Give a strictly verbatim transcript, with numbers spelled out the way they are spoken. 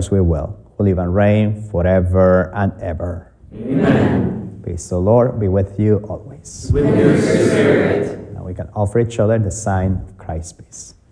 yours we will, who live and reign forever and ever. Amen. Peace, the Lord, be with you always. With your spirit. Now we can offer each other the sign of Christ's peace.